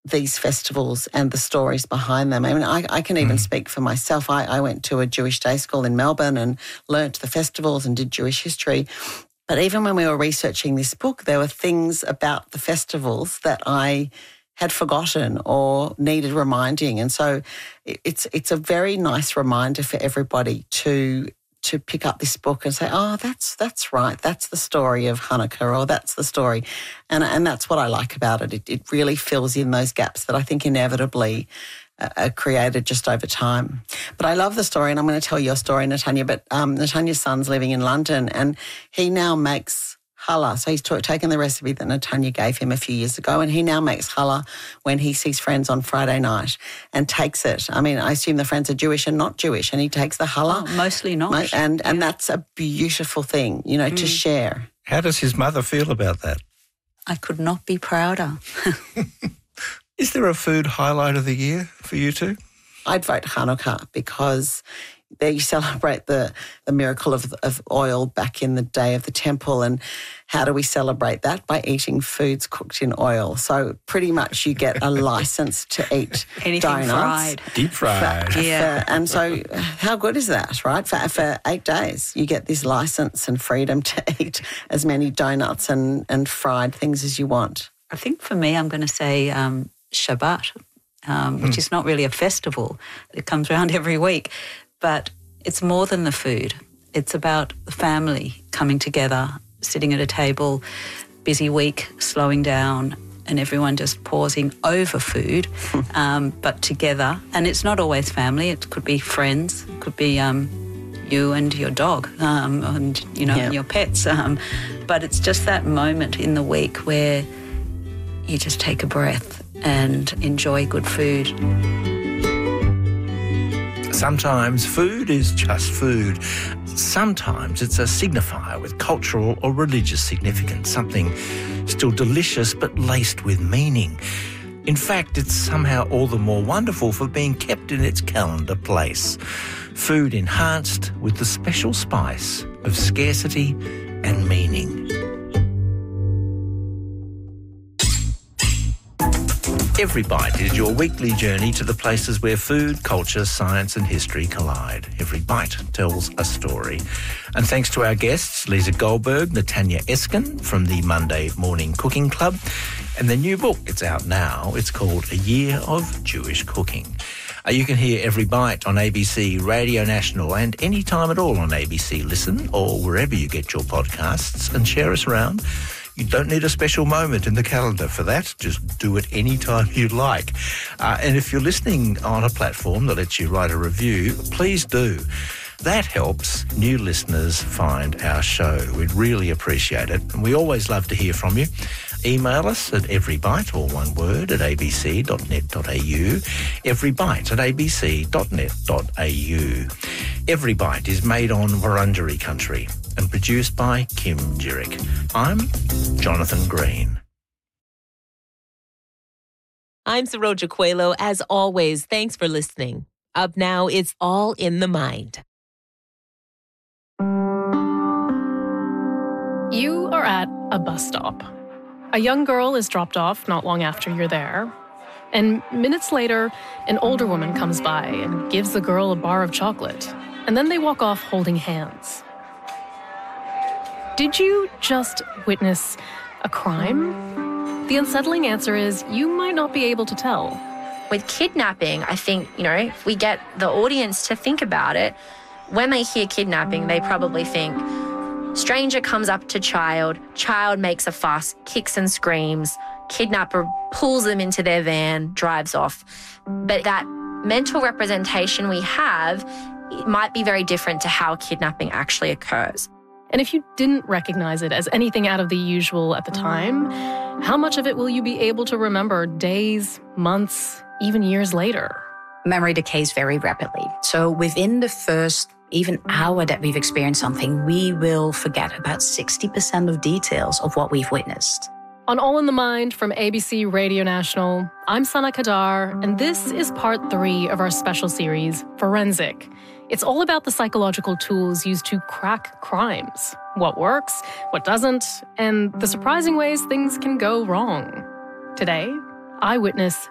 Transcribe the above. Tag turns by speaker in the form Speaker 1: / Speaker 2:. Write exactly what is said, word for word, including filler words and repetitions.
Speaker 1: these festivals and the stories behind them. I mean, I, I can even mm. speak for myself. I, I went to a Jewish day school in Melbourne and learnt the festivals and did Jewish history. But even when we were researching this book, there were things about the festivals that I had forgotten or needed reminding. And so it's it's a very nice reminder for everybody to to pick up this book and say, oh, that's that's right, that's the story of Hanukkah, or that's the story. And and that's what I like about it. It, it really fills in those gaps that I think inevitably uh, are created just over time. But I love the story, and I'm going to tell you a story, Natanya, but um, Natanya's son's living in London, and he now makes challah. So he's t- taken the recipe that Natanya gave him a few years ago, and he now makes challah when he sees friends on Friday night and takes it. I mean, I assume the friends are Jewish and not Jewish, and he takes the challah.
Speaker 2: Oh, mostly not.
Speaker 1: And, and yeah. that's a beautiful thing, you know, mm. to share.
Speaker 3: How does his mother feel about that?
Speaker 2: I could not be prouder.
Speaker 3: Is there a food highlight of the year for you two?
Speaker 1: I'd vote Hanukkah because there you celebrate the, the miracle of, of oil back in the day of the temple. And how do we celebrate that? By eating foods cooked in oil. So pretty much you get a license to eat
Speaker 2: anything
Speaker 1: donuts.
Speaker 2: Fried.
Speaker 3: Deep fried.
Speaker 1: For,
Speaker 2: yeah.
Speaker 1: For, and so how good is that, right? For, for eight days you get this license and freedom to eat as many donuts and, and fried things as you want.
Speaker 2: I think for me I'm going to say um, Shabbat, um, which mm. is not really a festival. It comes around every week. But it's more than the food. It's about the family coming together, sitting at a table, busy week, slowing down, and everyone just pausing over food, um, but together. And it's not always family. It could be friends. It could be um, you and your dog um, and, you know,
Speaker 1: yeah.
Speaker 2: your pets. Um, but it's just that moment in the week where you just take a breath and enjoy good food.
Speaker 3: Sometimes food is just food. Sometimes it's a signifier with cultural or religious significance, something still delicious but laced with meaning. In fact, it's somehow all the more wonderful for being kept in its calendar place. Food enhanced with the special spice of scarcity and meaning. Every Bite is your weekly journey to the places where food, culture, science and history collide. Every Bite tells a story. And thanks to our guests, Lisa Goldberg, Natanya Eskin from the Monday Morning Cooking Club, and the new book, it's out now, it's called A Year of Jewish Cooking. Uh, you can hear Every Bite on A B C Radio National and any time at all on A B C Listen or wherever you get your podcasts, and share us around. You don't need a special moment in the calendar for that. Just do it any time you like. Uh, and if you're listening on a platform that lets you write a review, please do. That helps new listeners find our show. We'd really appreciate it. And we always love to hear from you. Email us at everybite, or one word, at a b c dot net dot a u, everybite at a b c dot net dot a u. Every Bite is made on Wurundjeri country and produced by Kim Jirick. I'm Jonathan Green.
Speaker 4: I'm Saroja Coelho. As always, thanks for listening. Up now, it's All in the Mind.
Speaker 5: You are at a bus stop. A young girl is dropped off not long after you're there. And minutes later, an older woman comes by and gives the girl a bar of chocolate. And then they walk off holding hands. Did you just witness a crime? The unsettling answer is you might not be able to tell.
Speaker 6: With kidnapping, I think, you know, if we get the audience to think about it, when they hear kidnapping, they probably think, stranger comes up to child, child makes a fuss, kicks and screams, kidnapper pulls them into their van, drives off. But that mental representation we have, it might be very different to how kidnapping actually occurs.
Speaker 5: And if you didn't recognize it as anything out of the usual at the time, how much of it will you be able to remember days, months, even years later?
Speaker 7: Memory decays very rapidly. So within the first even hour that we've experienced something, we will forget about sixty percent of details of what we've witnessed.
Speaker 5: On All in the Mind from A B C Radio National, I'm Sana Kadar, and this is part three of our special series, Forensic. It's all about the psychological tools used to crack crimes, what works, what doesn't, and the surprising ways things can go wrong. Today, eyewitness